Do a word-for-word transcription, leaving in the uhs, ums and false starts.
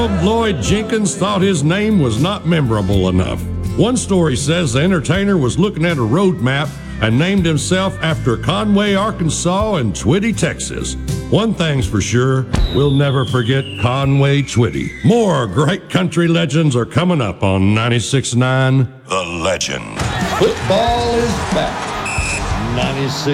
Harold Lloyd Jenkins thought his name was not memorable enough. One story says the entertainer was looking at a road map and named himself after Conway, Arkansas and Twitty, Texas. One thing's for sure, we'll never forget Conway Twitty. More great country legends are coming up on ninety-six point nine The Legend. Football is back. ninety-six